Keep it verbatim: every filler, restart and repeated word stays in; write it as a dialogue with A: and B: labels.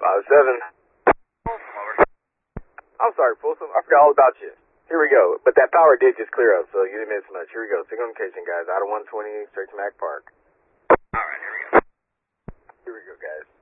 A: five seven. I'm sorry, Folsom. I forgot all about you. Here we go. But that power did just clear up, so you didn't miss much. Here we go. Signal communication, guys. Out of one twenty, straight to Mac Park.
B: All right, here we go.
A: Here we go, guys.